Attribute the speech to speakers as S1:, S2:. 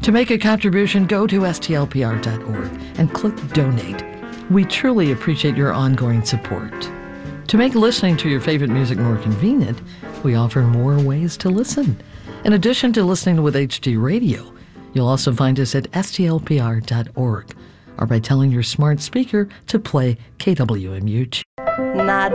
S1: To make a contribution, go to stlpr.org and click Donate. We truly appreciate your ongoing support. To make listening to your favorite music more convenient, we offer more ways to listen. In addition to listening with HD Radio, you'll also find us at stlpr.org or by telling your smart speaker to play KWMU.